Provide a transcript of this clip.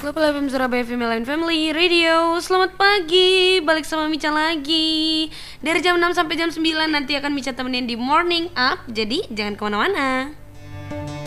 Bapak FM Surabaya Female and Family Radio. Selamat pagi, balik sama Mica lagi. Dari jam 6 sampai jam 9 nanti akan Mica temenin di Morning Up. Jadi jangan kemana-mana.